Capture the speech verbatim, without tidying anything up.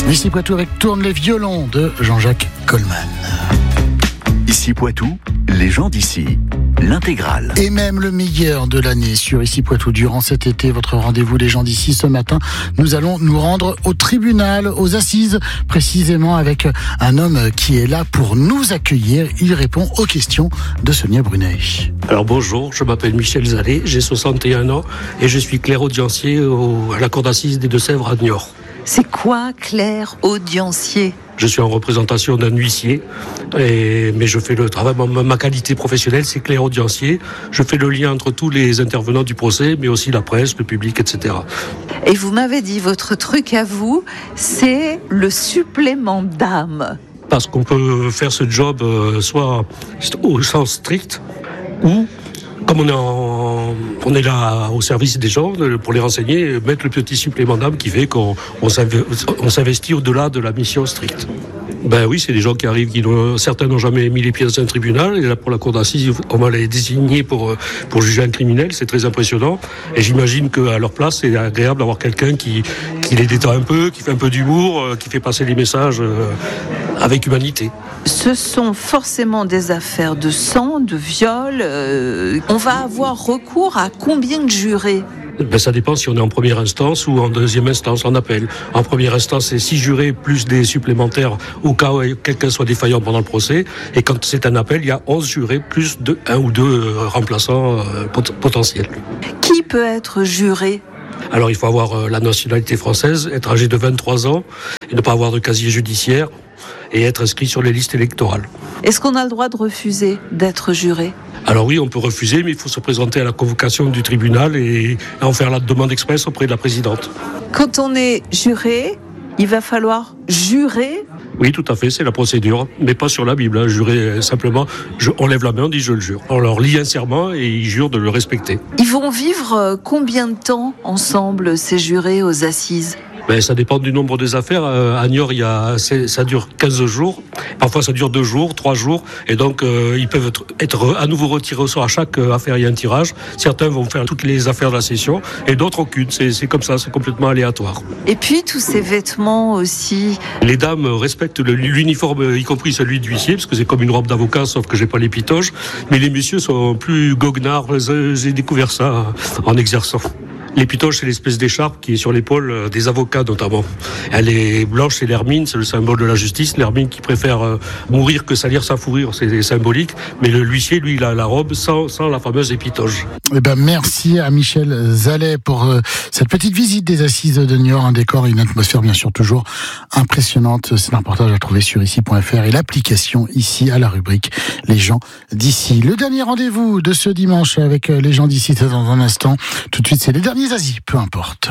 Ici Poitou avec Tourne les violons de Jean-Jacques Coleman. Ici Poitou, les gens d'ici, l'intégrale. Et même le meilleur de l'année sur Ici Poitou. Durant cet été, votre rendez-vous les gens d'ici, ce matin, nous allons nous rendre au tribunal, aux assises, précisément avec un homme qui est là pour nous accueillir. Il répond aux questions de Sonia Brunet. Alors bonjour, je m'appelle Michel Zallet, j'ai soixante et un ans et je suis clerc audiencier au, à la cour d'assises des Deux-Sèvres à Niort. C'est quoi, clerc audiencier ? Je suis en représentation d'un huissier, et, mais je fais le travail, ma, ma qualité professionnelle, c'est clerc audiencier. Je fais le lien entre tous les intervenants du procès, mais aussi la presse, le public, et cetera. Et vous m'avez dit, votre truc à vous, c'est le supplément d'âme. Parce qu'on peut faire ce job euh, soit au sens strict, ou comme on est, en, on est là au service des gens, pour les renseigner, mettre le petit supplément d'âme qui fait qu'on on s'investit au-delà de la mission stricte. Ben oui, c'est des gens qui arrivent, qui n'ont, certains n'ont jamais mis les pieds dans un tribunal, et là pour la cour d'assises, on va les désigner pour, pour juger un criminel, c'est très impressionnant, et j'imagine qu'à leur place, c'est agréable d'avoir quelqu'un qui, qui les détend un peu, qui fait un peu d'humour, qui fait passer les messages avec humanité. Ce sont forcément des affaires de sang, de viol. Euh, on va avoir recours à combien de jurés ? Ben, ça dépend si on est en première instance ou en deuxième instance, en appel. En première instance, c'est six jurés plus des supplémentaires au cas où quelqu'un soit défaillant pendant le procès. Et quand c'est un appel, il y a onze jurés plus de un ou deux remplaçants euh, pot- potentiels. Qui peut être juré ? Alors il faut avoir euh, la nationalité française, être âgé de vingt-trois ans et ne pas avoir de casier judiciaire et être inscrit sur les listes électorales. Est-ce qu'on a le droit de refuser d'être juré ? Alors oui, on peut refuser, mais il faut se présenter à la convocation du tribunal et en faire la demande express auprès de la présidente. Quand on est juré, il va falloir jurer ? Oui, tout à fait, c'est la procédure, mais pas sur la Bible. Hein. Jurer, simplement, je, on lève la main, on dit je le jure. On leur lit un serment et ils jurent de le respecter. Ils vont vivre combien de temps ensemble, ces jurés aux assises ? Ben, ça dépend du nombre des affaires. À Niort, il y a, ça dure quinze jours. Parfois, ça dure deux jours, trois jours. Et donc, euh, ils peuvent être, être à nouveau retirés au sort. À chaque affaire, il y a un tirage. Certains vont faire toutes les affaires de la session et d'autres aucune. C'est, c'est comme ça, c'est complètement aléatoire. Et puis, tous ces vêtements aussi. Les dames respectent le, l'uniforme, y compris celui d'huissier, parce que c'est comme une robe d'avocat, sauf que j'ai pas les pitoches. Mais les messieurs sont plus goguenards. J'ai découvert ça en exerçant. Les pitoches, c'est l'espèce d'écharpe qui est sur l'épaule des avocats notamment. Elle est blanche, c'est l'hermine, c'est le symbole de la justice. L'hermine qui préfère euh, mourir que salir sa fourrure, c'est symbolique. Mais le l'huissier, lui, il a la robe sans, sans la fameuse épitoche. Eh ben, merci à Michel Zallet pour euh, cette petite visite des assises de Niort. Un décor et une atmosphère bien sûr toujours impressionnante. C'est un reportage à trouver sur ici point f r et l'application ici à la rubrique Les gens d'ici. Le dernier rendez-vous de ce dimanche avec les gens d'ici, c'est dans un instant. Tout de suite, c'est les derniers Asie, peu importe.